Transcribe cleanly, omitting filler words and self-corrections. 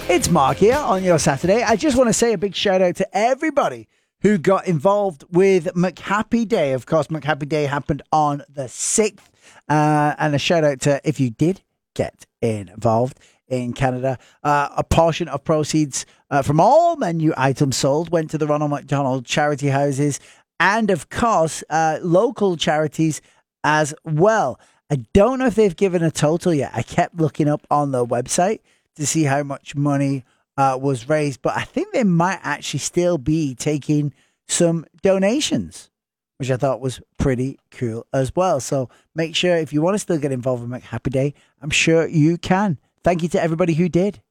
It's Mark here on your Saturday. I just want to say a big shout out to everybody who got involved with McHappy Day. Of course, McHappy Day happened on the 6th. And a shout out to if you did get involved in Canada. A portion of proceeds from all menu items sold went to the Ronald McDonald charity houses and, of course, local charities as well. I don't know if they've given a total yet. I kept looking up on the website to see how much money was raised, but I think they might actually still be taking some donations, which I thought was pretty cool as well. So make sure if you want to still get involved with McHappy Day, I'm sure you can. Thank you to everybody who did.